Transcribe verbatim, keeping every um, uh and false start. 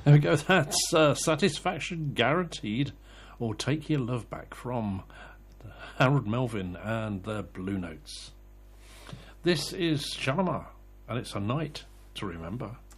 There we go. That's uh, Satisfaction Guaranteed, or Take Your Love Back from Harold Melvin and the Blue Notes. This is Shalimar, and it's a night to remember.